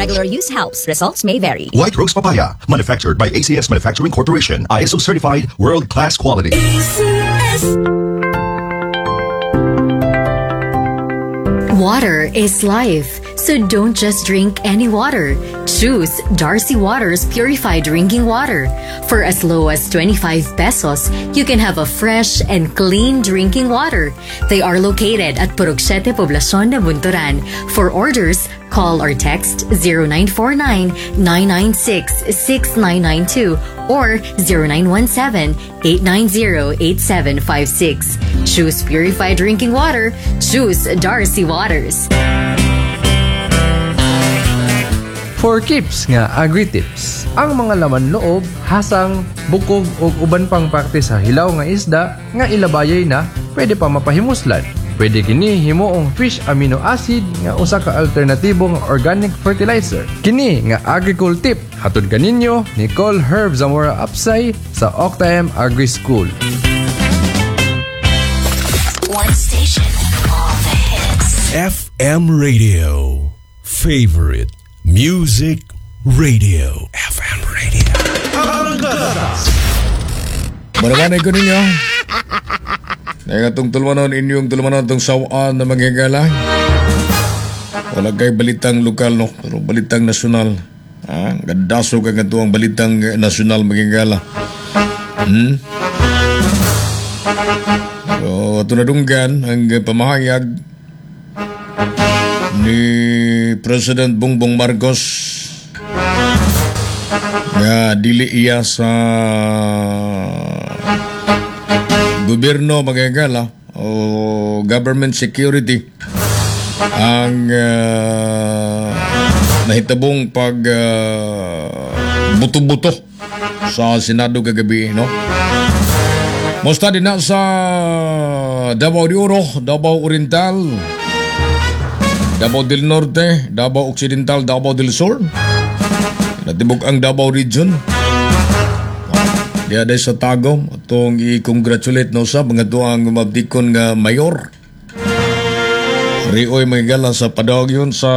regular use helps. Results may vary. White Rose Papaya, manufactured by ACS Manufacturing Corporation. ISO certified, world-class quality. ACS. Water is life, so don't just drink any water. Choose Darcy Waters Purified Drinking Water. For as low as 25 pesos, you can have a fresh and clean drinking water. They are located at Purok 7, Poblacion de Bunturan. For orders, call or text 0949-996-6992 or 0917-890-8756. Choose purified drinking water. Choose Darcy Waters. For Kips nga Agri-Tips, ang mga laman loob, hasang, bukog o uban pang parte sa hilaw nga isda nga ilabayay na pwede pa mapahimuslan. Pwede kini himuong fish amino acid nga usa ka alternatibong organic fertilizer. Kini nga Agricul Tip hatod kaninyo ni Col Herb Zamora Apsay sa Octaem Agri School. One station, all the hits. FM Radio. Favorite Music Radio. FM Radio. Maramanay ko ninyo. Dahil itong tulumanon inyong tulumanon itong sawaan na manggagala. Wala kay balitang lokal, no? Pero balitang nasyonal. Gadaso ka nga ito ang balitang nasyonal manggagala. So, ito nadunggan ang pamahayag ni President Bongbong Marcos nga dili iya sa gobyerno magagala o government security ang nahitabong pag buto-buto sa Senado kagabi, no? Musta din na sa Davao de Oro, Davao Oriental, Davao del Norte, Davao Occidental, Davao del Sur. Natibok ang Davao Region. Diya day sa Tagum, itong i-congratulate no sa mga tuang mabdikon nga mayor. Rioy magigala sa padawag yun sa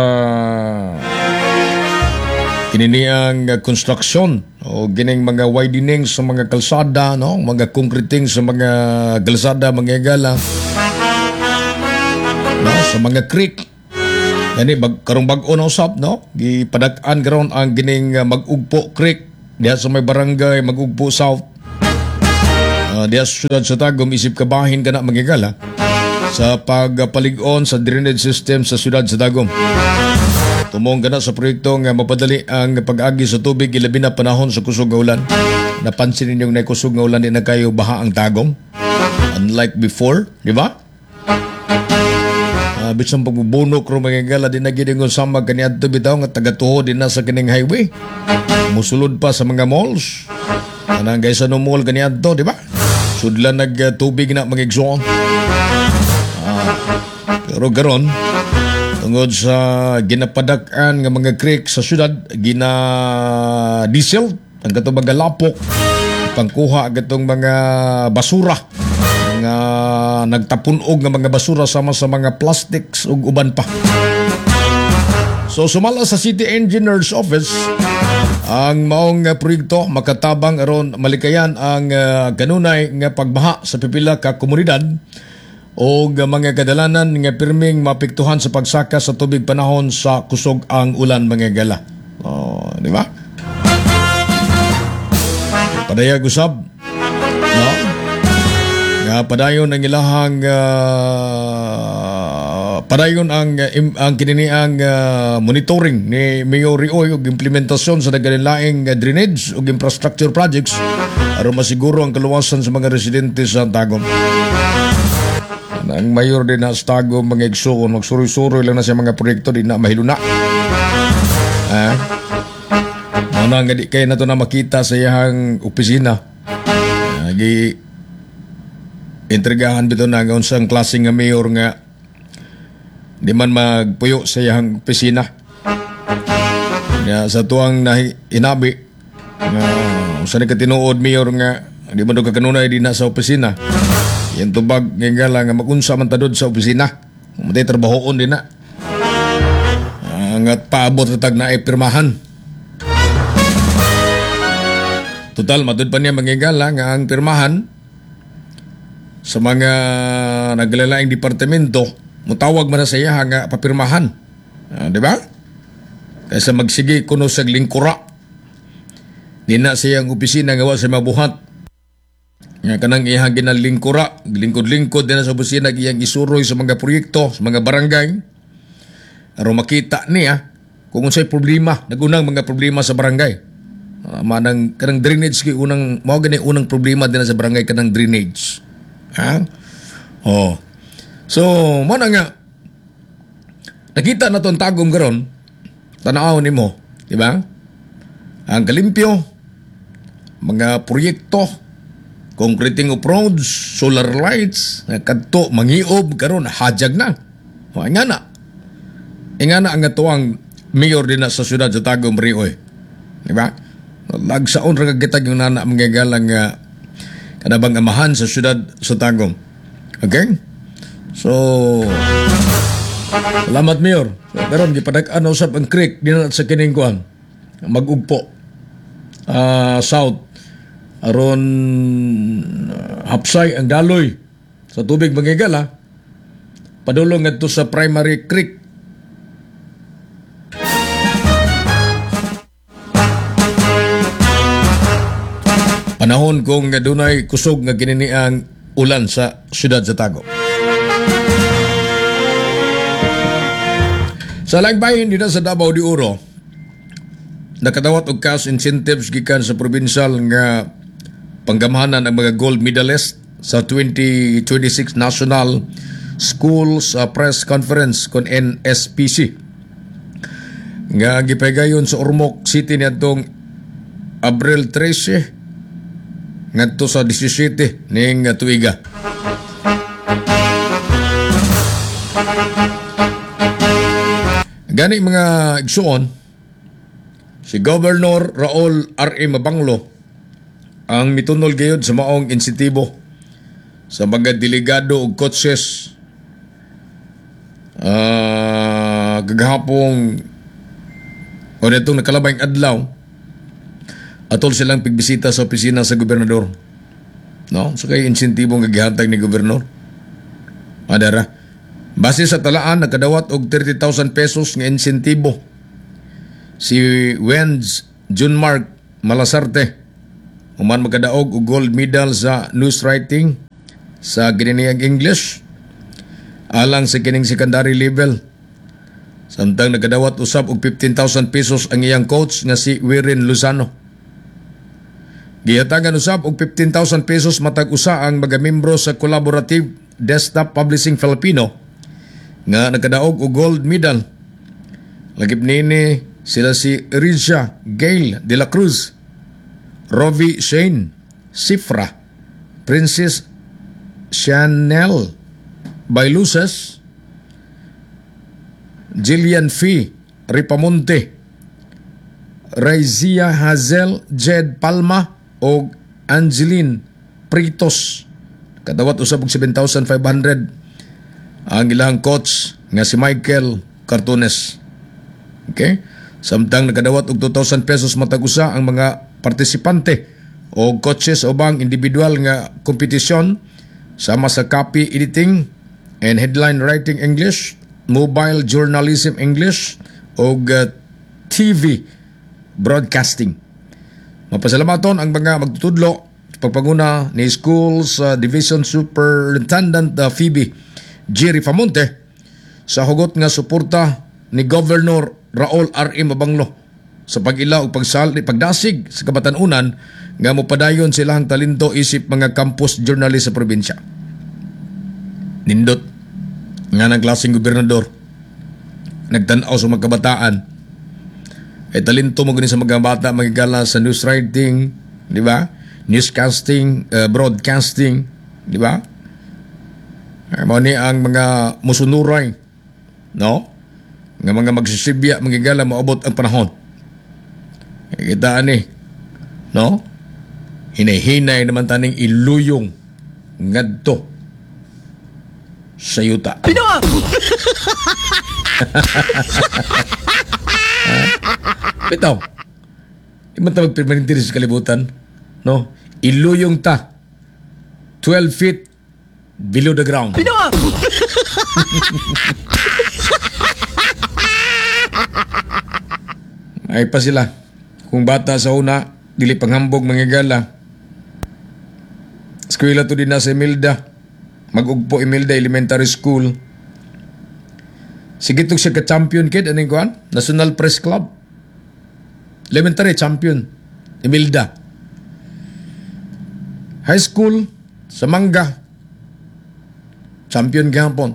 kininiang construction o gining mga widening sa mga kalsada, no? Mga concreting sa mga kalsada magigala, no? Sa mga creek. Yani karong bag-o na usap, no? Gipadak-an karon ang gining Mag-Ugpo Creek diha sa may barangay Mag-Ugpo South. Diha sa syudad sa Tagum, isip kabahin ka na magigala sa pagpalig-on sa drainage system sa syudad sa Tagum. Tumong ka na sa proyekto nga mapadali ang pag-agi sa tubig ilabi na panahon sa kusog nga ulan. Napansin ninyong na kusog nga ulan di na kayo baha ang Tagum. Unlike before, di ba? Bisang pagbubunok ro magigala din na ginong sama kaniadto bitaw nga taga-tuho din na sa kining highway. Musulod pa sa mga malls. Anang guys ano mall kaniadto, di ba? Sudlan nagtubig na magigsoon. Pero garon tungod sa ginapadak-an nga mga creek sa syudad, gina diesel ang katong mga lapok pangkuha gatong mga basura nga nagtapunog nga mga basura sama sa mga plastics ug uban pa. So sumala sa City Engineer's Office ang maong proyekto makatabang aron malikayan ang kanunay nga pagbaha sa pipila ka komunidad o mga kadalanan nga pirming mapiktuhan sa pagsaka sa tubig panahon sa kusog ang ulan mga gala. Di ba? Padayag usab, no? Nga padayon ang ilahang padayon ang kininiang monitoring ni Mayor Rioy ug implementasyon sa nagkanilaing drainage ug infrastructure projects aron masiguro ang kaluwasan sa mga residente sa Tagum. Ang mayor din na sa Tagum mga igsoon magsuroy-suroy lang na sa mga proyekto di na mahiluna. Nga di kayo na ito na makita sa iyang opisina. Intrigahan bito na ang unsang klaseng nga mayor nga di man magpuyo sa iyang opisina. Sa tuwang inabi nga sa nakatinuod mayor nga di man doon kakanunay di na sa opisina. Yung tubag nga lang nga magunsa man tadod sa opisina. Matay trabahoon din na. Angat paabot katag na ay pirmahan. Total, matud pa niya mangigala nga ang pirmahan sa mga naglalaing departamento, mutawag man na sa iya nga papirmahan. Di ba? Kaysa magsige kuno sa lingkura. Di na siyang opisina nga wa sa mabuhat. Nga kanang iyang ginalingkura, lingkod-lingkod din na sa opisina iyang isuroy sa mga proyekto, sa mga barangay. Aron makita niya kung unsay problema, nagunang mga problema sa barangay. Manang kanang drainage kay unang mao gani unang problema din na sa barangay kanang drainage. Ha? Oh. So, mo na nga nakita na tong tagom karon, tanaw nimo, di ba? Ang kalimpyo, mga proyekto, concreting of roads, solar lights, kadto mangiob karon hajag na. O nga na. Nga na ang atuang mayor din na sa syudad sa Tagum Rioy. Di ba? Lagsaon ra kagitag yung nana mangyagalang kanabang amahan sa syudad sa Tagum. Okay? So, salamat mayor. So, karon gipadag-an usab ang creek dinala sa kining kuan. Mag-ugpo. South aron hapsay ang daloy sa tubig manggigala padulong ngadto sa primary creek. Panahon kung dunay kusog nga kininiang ulan sa siyudad sa Tagum. Sa langbahin dito sa Davao de Oro, nakadawat og cash incentives gikan sa provincial nga panggamahanan ang mga gold medalist sa 2026 National Schools Press Conference kon NSPC. Nga gipaygayon sa Ormoc City niadtong Abril 13 ngadto sa 17 ning tuiga. Gani mga igsuon, si Governor Raul R.M. Mabanglo ang mitunol gayud sa maong insentibo sa mga delegado ug coaches gagahapong o netong nakalabay adlaw atol silang pigbisita sa opisina sa gobernador. No? So kay insentibo nga gihatag ni gobernador. Adara. Base sa talaan nakadawat og 30,000 pesos nga insentibo si Wenz Junmark Malasarte. Human magkadaog og gold medal sa news writing sa gininiang English alang sa kining secondary level. Samtang nagkadawat usab og 15,000 pesos ang iyang coach nga si Wirin Lozano. Gihatagan usab og 15,000 pesos matag usa ang mga membro sa Collaborative Desktop Publishing Filipino nga nagkadaog og gold medal. Lagip nini sila si Rizia Gail de la Cruz, Rovi Shane Sifra, Princess Chanel Bailuses, Jillian Fee Ripamonte, Raizia Hazel Jed Palma o Angeline Pritos. Kadawat usab og 7,500 ang ilang coach nga si Michael Cartones. Okay? Samtang nakadawat og 2,000 pesos matag usa ang mga partisipante o coaches o bang individual nga kompetisyon sama sa copy editing and headline writing English, mobile journalism English o TV broadcasting. Mapasalamaton ang mga magtutudlo pagpanguna ni Schools Division Superintendent Phoebe Jerry Famonte sa hugot nga suporta ni Governor Raul R.M. Mabanglo sa pag-ila o pagdasig sa kabatanunan nga mopadayon silang talento isip mga campus journalist sa probinsya. Nindot nga ng klaseng gobernador nagtanaw sa mga kabataan ay talento mo gani sa mga bata magigala sa news writing, di ba? Newscasting, broadcasting, di ba? Mao ni ang mga musunuray, no? Nga mga magsisibya magigala maabot ang panahon. Kita ani, no? Hinay-hinay naman taning iluyong ngadto sa yuta. Bitaw. Di man ta magpermanente sa kalibutan. No? Iluyong ta. 12 feet below the ground. Ay pa sila. Kung bata sa una, dili panghambog manggigala. Eskwela to din na sa Imelda. Mag-ugpo Imelda Elementary School. Sige siya ka-champion kid, anong kuhan? National Press Club. Elementary champion. Imelda. High school, sa Mangga. Champion gahapon.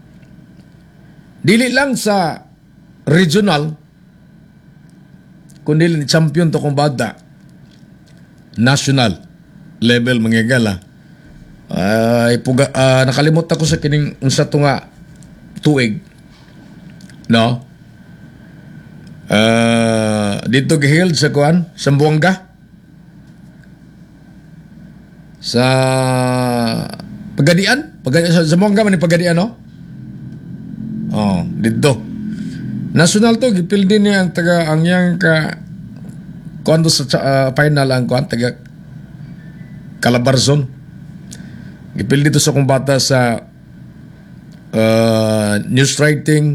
Dili lang sa regional, kundi champion to kung bata. National level mangyagala. Nakalimot ako sa kining unsa to nga tuig. No? Dito giheld sa kuan, sa Buanga. Sa Pagadian sa Buanga man ni Pagadian, no? Oh, dito. National to gipil din niya ang taga ang yang ka kuan sa final ang kuan taga Calabarzon. Gipil dito sa kong bata sa news writing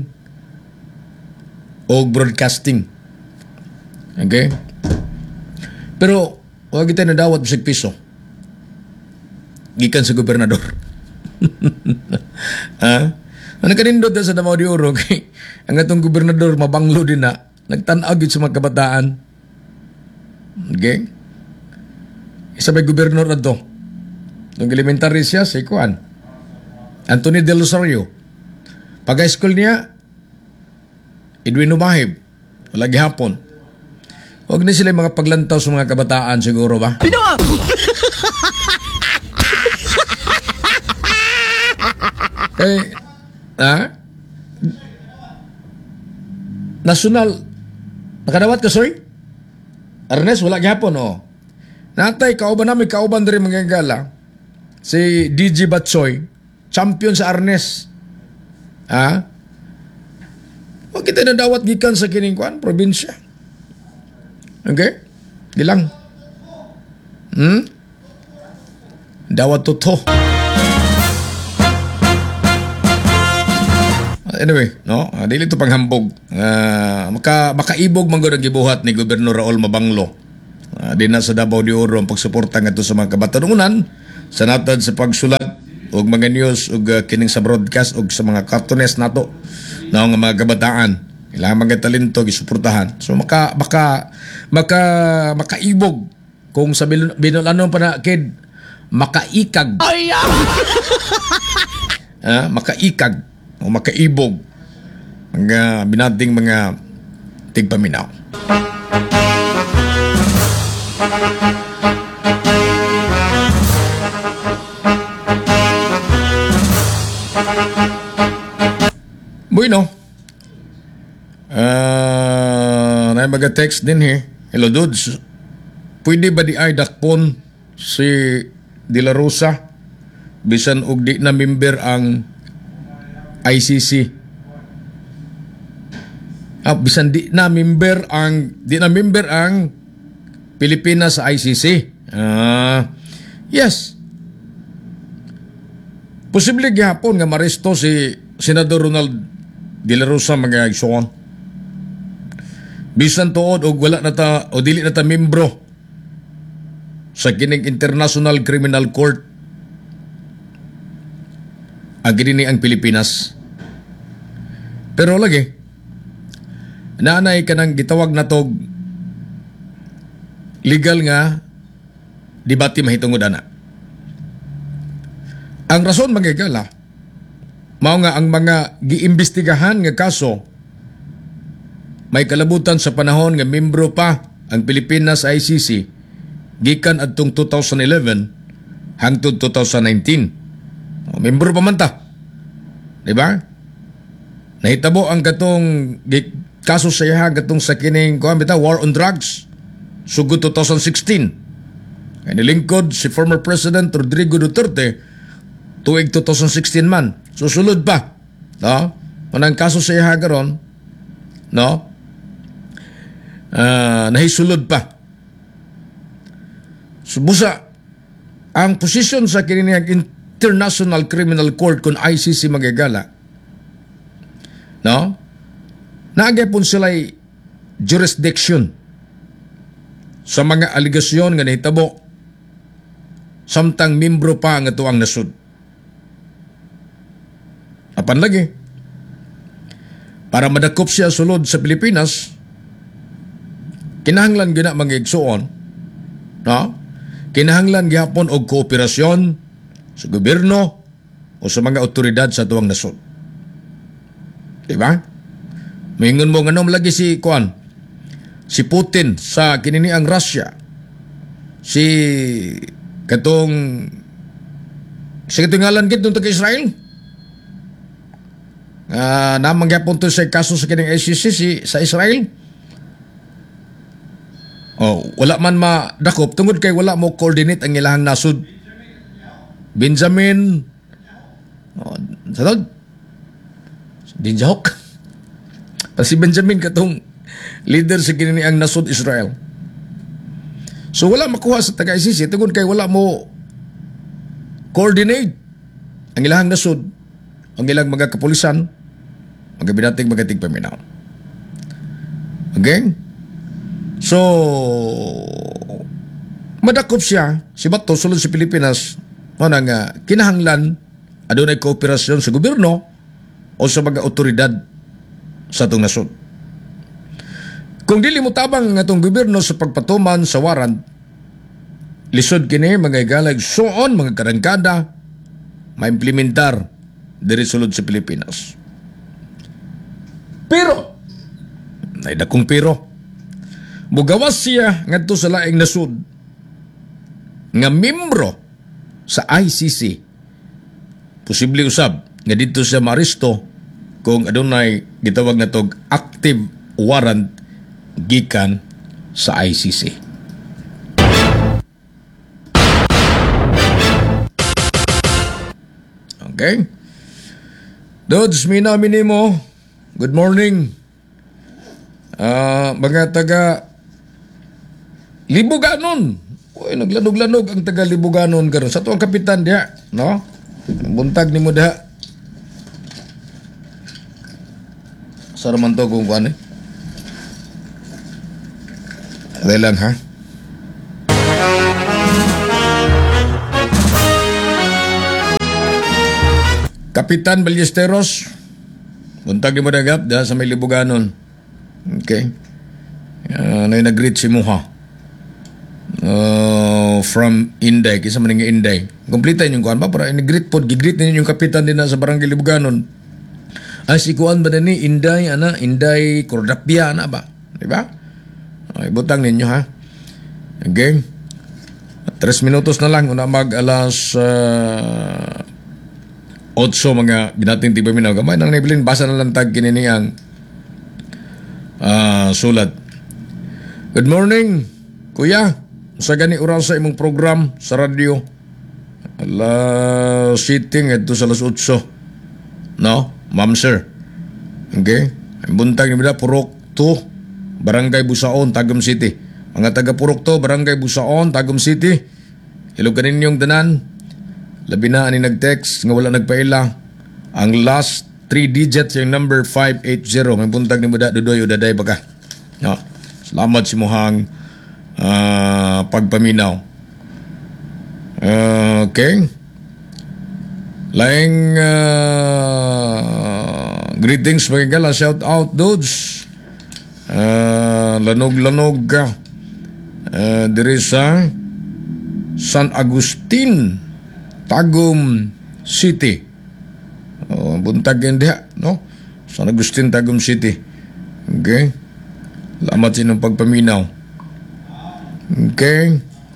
o broadcasting. Okay? Pero wag kita nadawat bisag piso. Gikan sa gobernador. Ha? Ano kanindot sa Davao de Oro kay ang atong gobernador mabanglo din na nagtan-aw gyud sa mga kabataan. Okay? Isa may gobernador ato. Nung elementary siya, si Kuan. Anthony Del Rosario. Pag-high school niya, Edwin Umahib. Wala gihapon. Huwag na sila mga paglantaw sa mga kabataan siguro ba? National. Nakadawat ka, sorry? Ernest, wala gihapon, oh. Natay, kauban din mga gala. Si DJ Batsoy, champion sa Arnes. Ha? Huwag kita nadawat gikan sa kining kuan, probinsya. Okay? Di lang. Dawat to. Anyway, no? Dili to panghambog. Makaibog man gud ang gibuhat ni Gobernador Raul Mabanglo. Di na sa Davao de Oro ang pagsuporta ngadto sa mga kabatanunan sa natad sa pagsulat og mga news og kining sa broadcast og sa mga cartoonist nato nga mga kabataan. Ilang mga talento gisuportahan. So makaibog kung sa binulanon pa na kid makaikag. Makaikag o makaibog mga binating mga tigpaminaw. Bueno. Na mag-text din Hello dudes. Pwede ba di ay dakpon si De La Rosa bisan og di na member ang ICC? Bisan di na member ang Pilipinas sa ICC. Yes. Posible gihapon nga maresto si Senador Ronald De La Rosa mga igsoon. Bisan tuod og wala na ta o dili na ta membro sa kining International Criminal Court. Agri ang Pilipinas. Pero lagi naanay ka nang gitawag na tog legal nga debate mahitungod ana. Ang rason magigala mao nga ang mga giimbestigahan nga kaso may kalabutan sa panahon nga membro pa ang Pilipinas sa ICC gikan adtong 2011 hangtod 2019. Membro pa man ta. Di ba? Nahitabo ang katong kaso sa iya katong sa kining war on drugs sugod 2016. Kaya nilingkod si former President Rodrigo Duterte tuig 2016 man. Susulod pa. No? Manang kaso sa iya karon, no? nahisulod pa. So, busa, ang posisyon sa kininiyang International Criminal Court kung ICC magagala, no? Naagapon sila'y jurisdiction sa mga aligasyon nga nahitabo samtang membro pa nga tuang nasud. Apan lagi, para madakop siya sulod sa Pilipinas, kinahanglan gina mga igsuon, no? Kinahanglan gihapon og kooperasyon sa gobyerno o sa mga otoridad sa tuwang nasod. Diba? Maingon mo nganom lagi si Putin sa kininiang Russia. Si katong ngalan gid nung taga-Israel. Namang gyapon to sa kaso sa kining ICC sa Israel. Wala man madakop tungod kay wala mo coordinate ang ilahang nasud. Benjamin Dinjahok. Si Benjamin katong leader sa kininiang nasud Israel. So wala makuha sa taga-ICC tungod kay wala mo coordinate ang ilahang nasud, ang ilang mga kapulisan, mga binating mga tigpaminaw. Okay? So, madakop siya, si Bato, sulod sa Pilipinas, nga kinahanglan, adunay kooperasyon sa gobyerno o sa mga otoridad sa itong nasod. Kung dili mo tabang nga itong gobyerno sa pagpatuman sa warrant, lisod kini mga igalag suon, mga karangkada, maimplementar diri sulod sa Pilipinas. Pero, naidakong pero, mugawas siya ngadto sa laing nasud nga membro sa ICC. Posible usab nga dito siya maristo kung adunay gitawag na tog active warrant gikan sa ICC. Okay? Dods, minamini mo. Good morning. Mga taga Libuganon. Uy, naglanog-lanog ang taga Libuganon karon. Sa tuwang kapitan diha, no? Buntag ni mo diha. Saraman to kung kuan eh. Dahil lang ha. Kapitan Ballesteros, buntag ni mo dagap diha sa may Libuganon. Okay. Nag-greet si Muha. From Inday, kisa man nga Inday. Kumplitan yung kuan ba para nag-greet po, gigreet ninyo yung kapitan din na sa Barangay Libuganon. Si kuan ba ni Inday, Inday Cordapia na ba? Di ba? Okay, butang ninyo ha. Okay. 3 minutos na lang una mag alas 8 mga binating tibaminaw. Gamay nang nibilin basa na lang tag kinini ang sulat. Good morning, kuya. Sa gani oras sa imong program sa radyo. Sitting ito sa alas 8. No? Ma'am sir. Okay? Ang buntag ni Bida, Purok 2, Barangay Busaon, Tagum City. Mga taga Purok 2, Barangay Busaon, Tagum City. Hello kanin yung tanan. Labi na ani nag-text nga wala nagpaila. Ang last 3 digits yung number 580. May buntag ni Bida, Dudoy o Daday baka. No? Salamat si Muhang pagpaminaw. Okay. Laing greetings mga gala. Shout out dudes. Lanog-lanog ka. Diri sa San Agustin, Tagum City. Buntag yan diha, no? San Agustin, Tagum City. Okay. Salamat sinong pagpaminaw. Okay.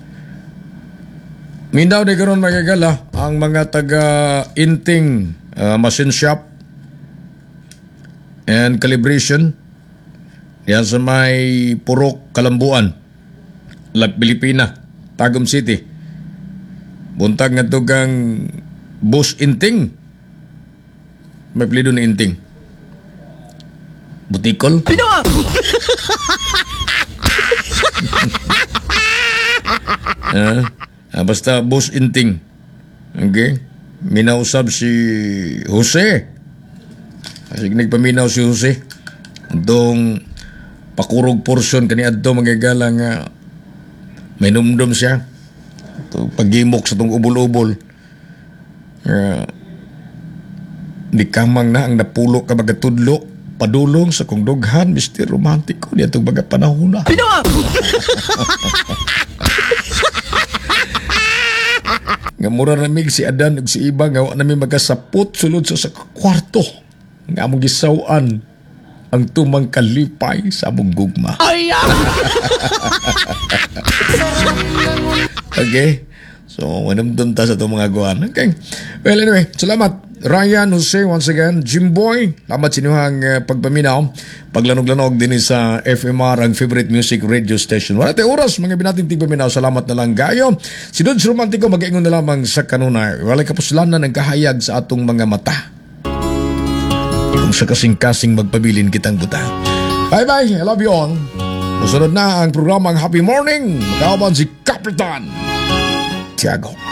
Minaw na karon magagala ang mga taga-inting machine shop and calibration yan sa may Purok, Kalambuan, Pilipina, Tagum City. Buntag nga tugang Bus Inting. May plido na Inting. Butikol. Basta boss inting. Okay? Minausab si Jose. Kasi nagpaminaw si Jose. Itong pakurog portion kani adto magagala nga may numdum siya. Ito pagimok sa itong ubol-ubol. Di kamang na ang napulo ka magatudlo. Padulong sa kong dughan, Mr. Romantiko. Di itong baga panahon na. Nga mura namig si Adan ug si Iba nga wa nami magasapot sulod sa kwarto. Nga among gisawan ang tumang kalipay sa among gugma. Okay? So, manamdum ta sa itong mga guwan. Okay. Well, anyway, salamat. Ryan, Jose, once again, Jimboy, salamat sa inyong pagpaminaw. Paglanog-lanog din sa FMR, ang favorite music radio station. Wala tayo oras, mga binating tigpaminaw. Salamat na lang gayo. Si Dudes Romantico, mag-ingon na lamang sa kanunay. Wala kapuslanan ng kahayag sa atong mga mata. Kung sa kasing-kasing magpabilin kitang buta. Bye-bye, I love you all. Musunod na ang programang Happy Morning. Magkawaban si Kapitan Tiago.